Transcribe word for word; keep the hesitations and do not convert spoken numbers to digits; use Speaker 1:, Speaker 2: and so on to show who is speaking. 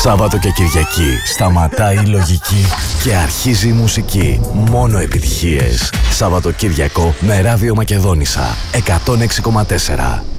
Speaker 1: Σάββατο και Κυριακή σταματάει η λογική και αρχίζει η μουσική. Μόνο επιτυχίες. Σάββατο Κυριακό με Ράδιο Μακεδόνισσα εκατόν έξι κόμμα τέσσερα.